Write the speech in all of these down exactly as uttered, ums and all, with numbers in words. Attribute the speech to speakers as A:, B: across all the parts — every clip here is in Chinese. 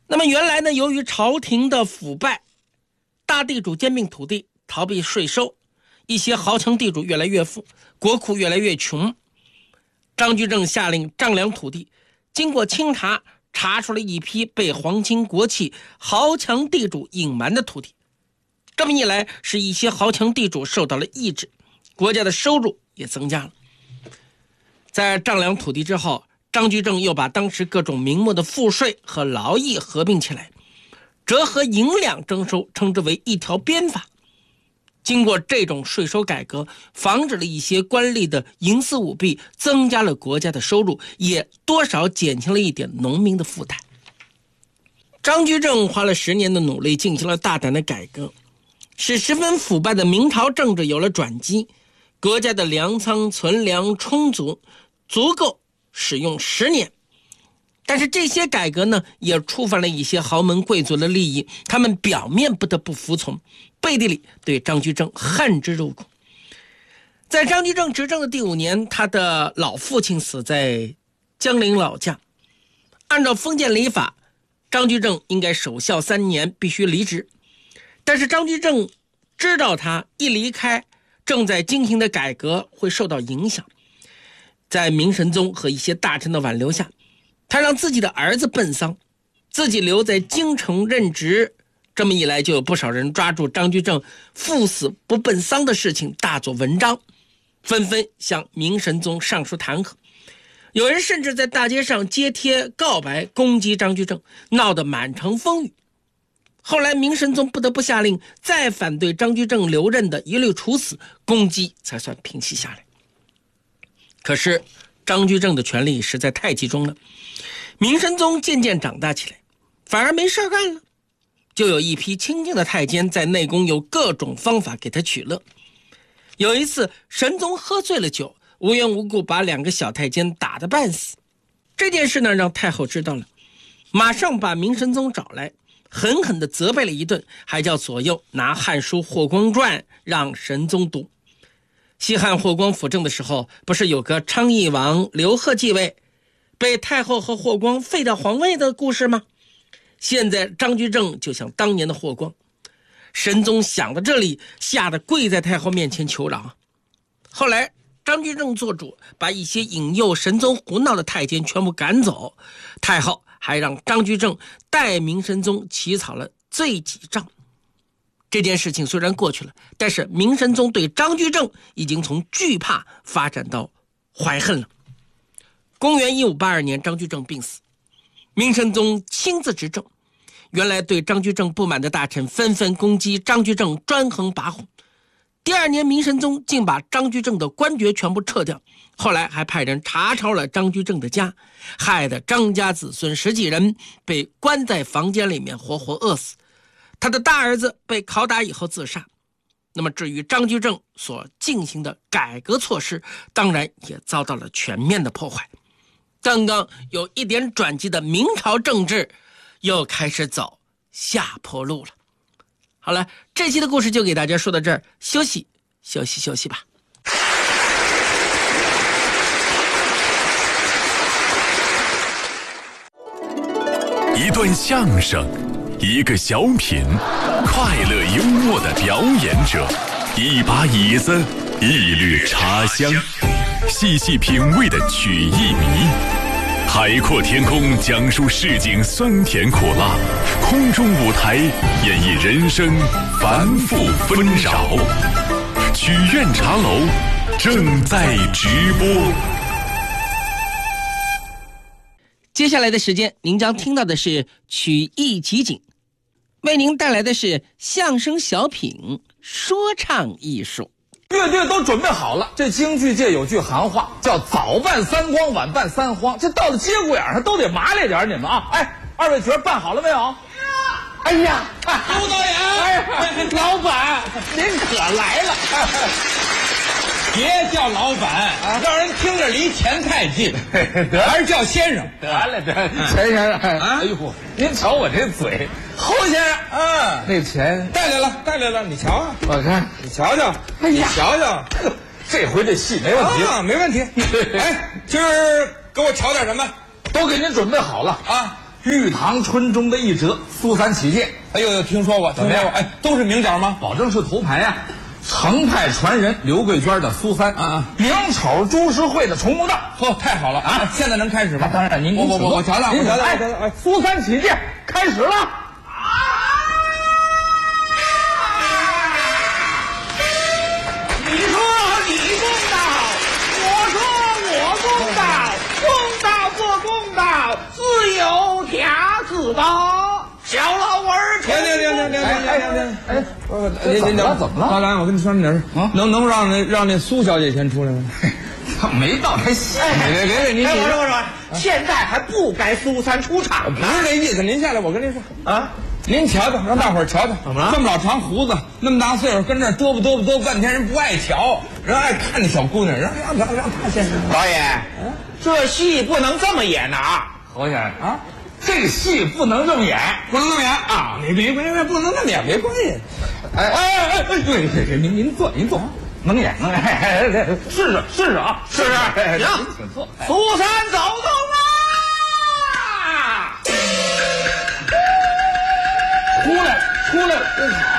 A: 那么原来呢，由于朝廷的腐败，大地主兼并土地，逃避税收，一些豪强地主越来越富，国库越来越穷。张居正下令丈量土地，经过清查，查出了一批被皇亲国戚、豪强地主隐瞒的土地。这么一来，使一些豪强地主受到了抑制，国家的收入也增加了。在丈量土地之后，张居正又把当时各种名目的赋税和劳役合并起来，折合银两征收，称之为一条鞭法。经过这种税收改革，防止了一些官吏的营私舞弊，增加了国家的收入，也多少减轻了一点农民的负担。张居正花了十年的努力，进行了大胆的改革，使十分腐败的明朝政治有了转机，国家的粮仓存粮充足，足够使用十年。但是这些改革呢，也触犯了一些豪门贵族的利益，他们表面不得不服从，背地里对张居正恨之入骨。在张居正执政的第五年，他的老父亲死在江陵老家。按照封建礼法，张居正应该守孝三年，必须离职。但是张居正知道他一离开，正在进行的改革会受到影响，在明神宗和一些大臣的挽留下，他让自己的儿子奔丧，自己留在京城任职。这么一来，就有不少人抓住张居正赴死不奔丧的事情大做文章，纷纷向明神宗上书弹劾。有人甚至在大街上揭贴告白，攻击张居正，闹得满城风雨。后来明神宗不得不下令再反对张居正留任的一律处死，攻击才算平息下来。可是张居正的权力实在太集中了，明神宗渐渐长大起来，反而没事干了。就有一批亲近的太监在内宫有各种方法给他取乐。有一次神宗喝醉了酒，无缘无故把两个小太监打得半死。这件事呢，让太后知道了，马上把明神宗找来，狠狠地责备了一顿，还叫左右拿《汉书·霍光传》让神宗读。西汉霍光辅政的时候，不是有个昌邑王刘贺继位，被太后和霍光废掉皇位的故事吗？现在张居正就像当年的霍光。神宗想到这里，吓得跪在太后面前求饶。后来张居正做主，把一些引诱神宗胡闹的太监全部赶走，太后还让张居正代明神宗起草了罪己诏。这件事情虽然过去了，但是明神宗对张居正已经从惧怕发展到怀恨了。公元一五八二年，张居正病死，明神宗亲自执政。原来对张居正不满的大臣纷纷攻击张居正专横跋扈。第二年，明神宗竟把张居正的官爵全部撤掉，后来还派人查抄了张居正的家，害得张家子孙十几人被关在房间里面活活饿死。他的大儿子被拷打以后自杀。那么至于张居正所进行的改革措施，当然也遭到了全面的破坏。刚刚有一点转机的明朝政治又开始走下坡路了。好了，这期的故事就给大家说到这儿，休息休息休息吧。
B: 一段相声，一个小品，快乐幽默的表演者，一把椅子，一缕茶香，细细品味的曲艺迷。海阔天空讲述市井酸甜苦辣，空中舞台演绎人生繁复纷扰。曲苑茶楼正在直播。
A: 接下来的时间，您将听到的是曲艺集锦，为您带来的是相声小品说唱艺术。
C: 乐队都准备好了，这京剧界有句行话叫早办三光，晚办三荒，这到了节骨眼上都得麻利点，你们啊！哎，二位角办好了没有？哎呀，
D: 周导演，
C: 哎，老板，您可来了！
D: 别叫老板，让人听着离钱太近，还是叫先生。
C: 得了，得钱先生啊！哎呦，您瞧我这嘴，
D: 侯先生，啊，
C: 那钱
D: 带来了，带来了，你瞧啊，
C: 我看，
D: 你瞧瞧，
C: 哎呀，
D: 你瞧瞧，
C: 这回这戏没问题
D: 啊，没问题。哎，今儿给我瞧点什么？
C: 都给您准备好了
D: 啊！
C: 玉堂春中的一折，苏三起解。
D: 哎呦，听说过，
C: 怎么样？
D: 哎，都是名角吗？
C: 保证是头牌呀、啊。程派传人刘桂娟的苏三，
D: 啊啊，
C: 名丑株式会的重木道。
D: 哦，太好了啊！现在能开始吗？
C: 当然，您
D: 我我我我瞧瞧，我瞧瞧，
C: 哎，苏三起解，开始了。
E: 你说你公道，我说我公道，公道不公道，自有条自道。小老儿，
D: 停停停停停停停停！哎，
C: 您您怎么怎么了？
D: 大兰，我跟你说点事啊，能能让那让那苏小姐先出来吗？
C: 他没到他戏。
D: 别别别，您
E: 哎，我说我说，现在还不该苏三出场。
D: 不是这意思，您下来，我跟您说
E: 啊，
D: 您瞧瞧，让大伙儿瞧瞧，
E: 怎么了？
D: 这么老长胡子，那么大岁数，跟这嘚啵嘚啵嘚啵半天，人不爱瞧，人爱看那小姑娘，让让让让他先。
E: 导演，这戏不能这么演的啊！
C: 侯先生啊。这戏不能这么演，
D: 不能这么演啊！没没没没，不能这么演，没关系。
C: 哎哎哎哎，对对对，您您坐您坐，能演能演，试试试试啊，
E: 试试。行，
C: 请坐。
E: 苏三走动啊！
C: 出来出来，真好。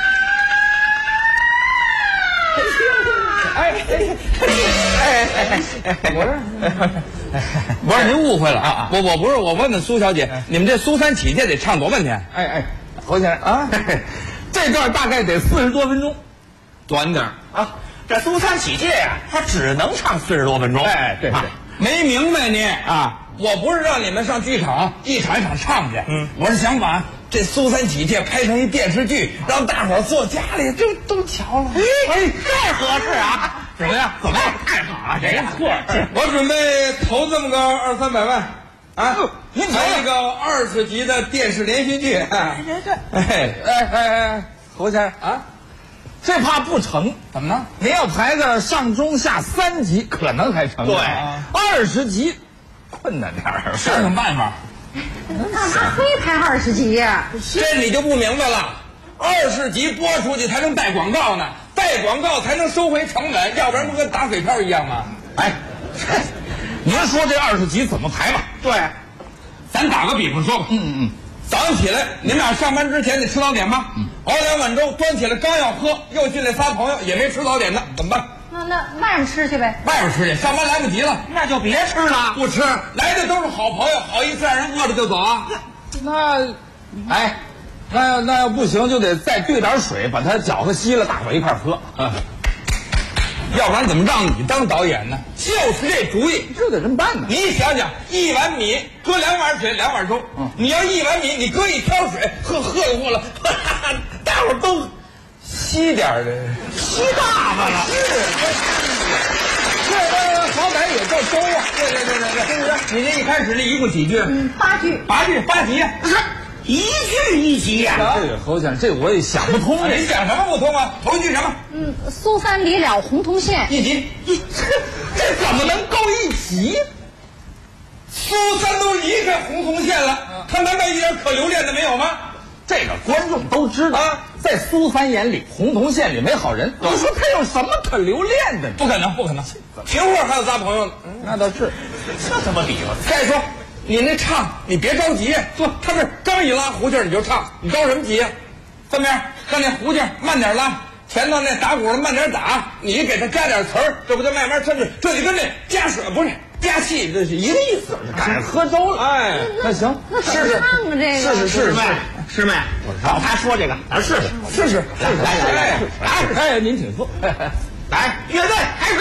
C: 哎哎哎哎哎！我这
D: 不是您误会了啊！我我不是我问的苏小姐，你们这苏三起解得唱多半天？
C: 哎哎，侯先生啊，这段大概得四十多分钟，
D: 短点
E: 啊，这苏三起解呀，他只能唱四十多分钟。
C: 哎，对对，
D: 没明白你啊！我不是让你们上剧场一场一场唱去，嗯，我是想把这苏三起解拍成一电视剧，让大伙儿坐家里就都瞧了。
E: 哎，太合适啊！
D: 怎么样？
E: 怎么样？太好了，这个错。
D: 我准备投这么个二三百万，啊，
C: 您
D: 拍一个二十集的电视连续剧。哎
C: 哎哎哎，侯先生啊，这怕不成？
D: 怎么了？
C: 您要排个上中下三集，可能还成。
E: 对，
C: 二十集困难点儿，
D: 想想办法。
F: 干嘛非拍二十集呀？
D: 这你就不明白了。二十集播出去才能带广告呢，带广告才能收回成本，要不然不跟打水漂一样吗？
C: 哎，您说这二十集怎么排吧？
E: 对，
D: 咱打个比方说吧，
C: 嗯嗯嗯，
D: 早上起来，你们俩上班之前得吃早点吧？嗯，熬两碗粥，端起来刚要喝，又进来仨朋友也没吃早点呢，怎么办？
F: 那那外面吃去呗。
D: 外边吃去，上班来不及了，
E: 那就别吃了。
D: 不吃，来的都是好朋友，好意思让人饿着就走啊？
C: 那，哎。那要那要不行，就得再兑点水，把它搅和稀了，大伙一块喝。啊，
D: 要不然怎么让你当导演呢？就是这主意，
C: 这得这么办呢？
D: 你想想，一碗米搁两碗水，两碗粥。嗯，你要一碗米，你搁一瓢水，喝喝了喝了，大伙儿都稀点儿的，
E: 稀大发了。
C: 这这好歹也叫粥啊！
D: 对对对对对，是不是？你这一开始这一共几句？
F: 嗯，八句。
D: 八句，八集。
E: 一句一集呀、
C: 啊！这个侯先生，这我也想不通。
D: 你想什么不通啊？头一句什么？
F: 嗯，苏三离了洪洞县。
D: 一集，
C: 这这怎么能够一集？
D: 苏三都离开洪洞县了，他难道一点可留恋的没有吗？
C: 这个观众都知道，啊、在苏三眼里，洪洞县里没好人。你说他有什么可留恋的？
D: 不可能，不可能。平户还有仨朋友呢，
C: 嗯、那倒是。
E: 这怎么比划？
D: 再说。你那唱，你别着急，不，他是刚一拉胡劲儿你就唱，你着什么急呀？三边让那胡劲儿慢点拉，前头那打鼓的慢点打，你给他加点词儿，这不就慢慢抻着？这就跟那加水不是加气，这是一个意思。
C: 赶上喝粥了，哎，
F: 那
C: 行，
F: 那怎么唱啊？这个
C: 试试试试，
E: 师妹，照他说这个，咱试试
C: 试试，
E: 来来来来
C: 来，哎，您请坐，
E: 来，乐队开始。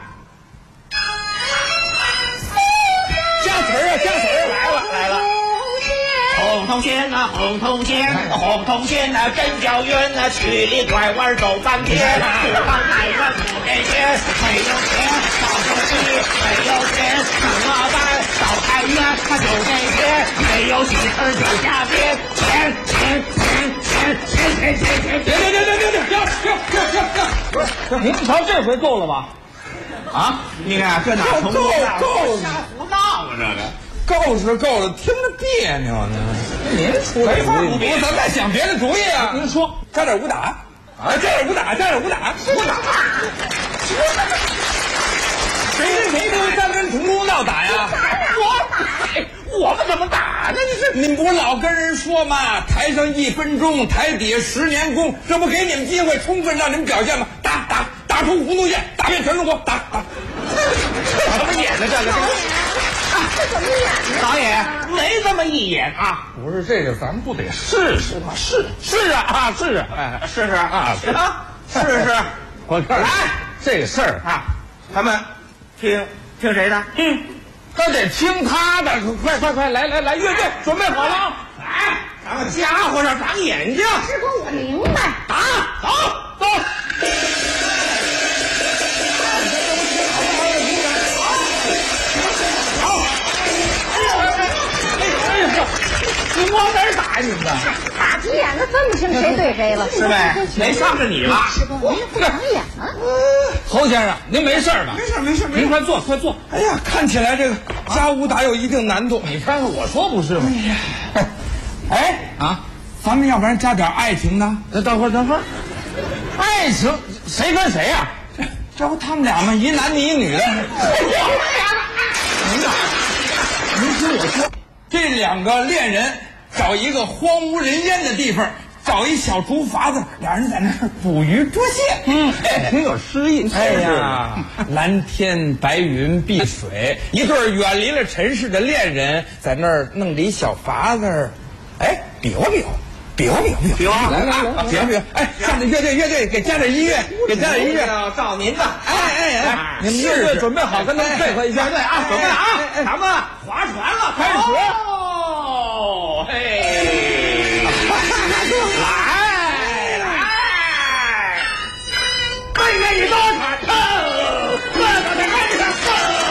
D: 加词儿啊，加词儿
E: 来了来了！洪洞县啊，洪洞县，洪洞县啊，真叫冤啊！去里拐弯走半天，不帮爱人不给钱，没有钱找手机，没有钱怎么办？找太原他就给钱，没有鸡翅就下边，钱钱钱钱钱钱钱钱！
D: 别别别别别别！停停停停停！
C: 不是，您瞧这回够了吧？
E: 啊，你看这哪成
D: 够够
E: 瞎胡闹啊！这个
D: 够是够了，听着别扭呢。
C: 您出来
D: 主意，我咱再想别的主意啊。
C: 您说，
D: 加点武打啊，加点武打，加点武打，武打。谁跟谁跟三根铜锣闹打呀？
E: 我我们怎么打呢？这是
D: 你们不是老跟人说吗？台上一分钟，台底下十年功，这不给你们机会，充分让你们表现吗？打打打出弧度线，打遍全中国，打打。
E: 怎么演的这个？这个
F: 这怎么演呢？
E: 导演没这么一演啊！
C: 不是这个，咱们不得试试吗？试
E: 是啊啊是啊，哎试试啊啊试试，
C: 我看
E: 来
C: 这事儿
E: 啊，咱们听听谁的？嗯，
C: 那得听他的，快快快，来来来，乐队准备好了啊！
E: 来，咱们家伙上长眼睛，
F: 师傅，我明白。
E: 打走走。
C: 你往哪儿打你们呢？
F: 你演的这么清，谁对谁了？
E: 师妹，没伤着你吧？
F: 师傅，我也不想演了。
C: 侯先生，您没事吧？
D: 没事没事没事，
C: 您快坐，快坐。
D: 哎呀，看起来这个家务打有一定难度。
C: 你看看，我说不是吗？
D: 哎
C: 啊，
D: 咱们要不然加点爱情呢？
C: 那等会儿，等会儿，爱情谁跟谁呀？
D: 这这不他们俩吗？一男的，一女的。您呐，您听我说，这两个恋人找一个荒无人烟的地方，找一小竹筏子，俩人在那儿捕鱼捉蟹。
C: 嗯，哎，挺有诗意。
D: 哎呀，蓝天白云碧水，一对远离了尘世的恋人，在那儿弄着一小筏子，哎，比划比划。比划比划比划，来来来，比划比划！哎，上这乐队乐队，给加点音乐，给加点音乐。
E: 照您的，
D: 哎哎哎，
C: 你们乐队准备好，跟他们配合一下。
E: 对对啊，准备了啊，咱们划船了，
C: 开始。
E: 哦，嘿，来来，背面一刀砍，哦，哥哥在岸上，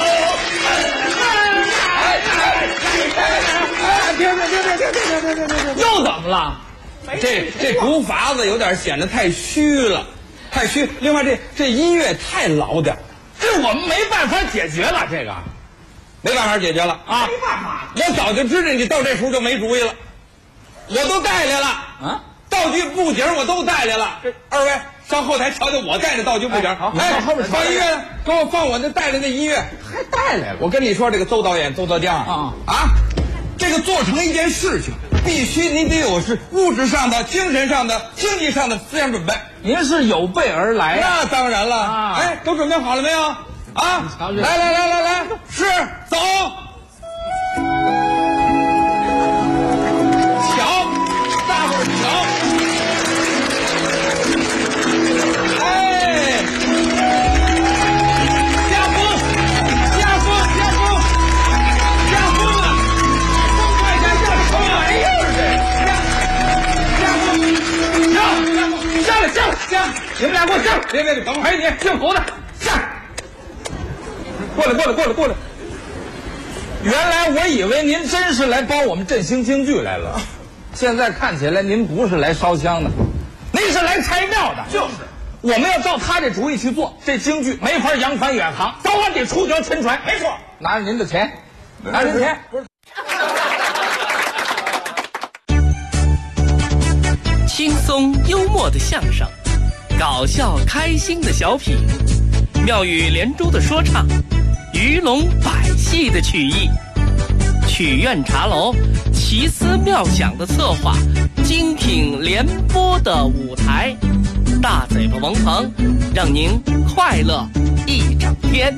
E: 哦，
D: 停停停停停停停停停停！
C: 又怎么了？
D: 这这竹筏子有点显得太虚了，太虚。另外这这音乐太老点，
C: 这我们没办法解决了，这个
D: 没办法解决了啊！
E: 没办法，
D: 我早就知道你到这时候就没主意了，我都带来了
C: 啊，
D: 道具布景我都带来了。这二位上后台瞧瞧我带的道具布景。
C: 好，
D: 哎，
C: 后边
D: 放音乐，给我放我那带来的音乐。
C: 还带来了。
D: 我跟你说，这个邹导演、邹德江啊啊，这个做成一件事情，必须你得有是物质上的、精神上的、经济上的思想准备。
C: 您是有备而来呀、
D: 那当然了
C: 啊！
D: 哎，都准备好了没有？啊！来来来来来，是走。瞧，大伙儿瞧。哎，加风，加风，加风，加风啊！风快点下来，什么玩意儿这？加加风，下加风，下来下来下！你们俩给我下！别别别，等会儿，哎，你姓侯的下！过来过来过来过来！
C: 原来我以为您真是来帮我们振兴京剧来了，现在看起来您不是来烧香的，您是来拆庙的。就是，我们要照他这主意去做，这京剧没法扬帆远航，早晚得出条沉船。没错，拿着您的钱，拿着您钱。不是。
A: 轻松幽默的相声，搞笑开心的小品，妙语连珠的说唱，鱼龙百戏的曲艺，曲苑茶楼奇思妙想的策划，精品联播的舞台，大嘴巴王鹏让您快乐一整天。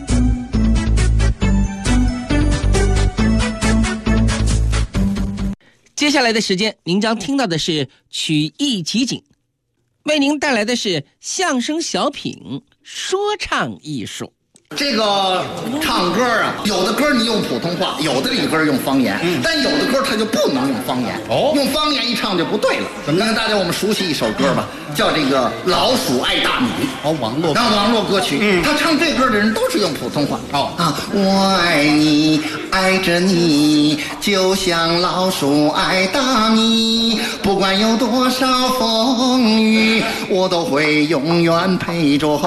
A: 接下来的时间，您将听到的是曲艺集锦，为您带来的是相声小品说唱艺术。
G: 这个唱歌啊，有的歌你用普通话，有的里歌用方言，嗯、但有的歌它就不能用方言。哦，用方言一唱就不对了。怎么呢？大家我们熟悉一首歌吧，叫这个《老鼠爱大米》。哦，网络，那网络歌曲。嗯，他唱这歌的人都是用普通话。哦啊，我爱你，爱着你，就像老鼠爱大米，不管有多少风雨，我都会永远陪着。